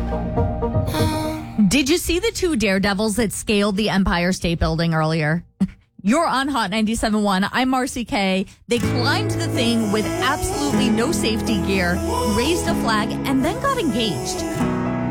Did you see the two daredevils that scaled the Empire State Building earlier? You're on Hot 97.1. I'm Marcy K. They climbed the thing with absolutely no safety gear, raised a flag, and then got engaged.